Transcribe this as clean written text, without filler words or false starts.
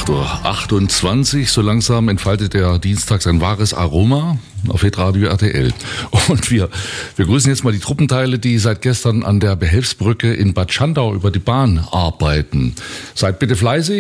8:28 Uhr, so langsam entfaltet der Dienstag sein wahres Aroma auf Hitradio RTL. Und wir grüßen jetzt mal die Truppenteile, die seit gestern an der Behelfsbrücke in Bad Schandau über die Bahn arbeiten. Seid bitte fleißig.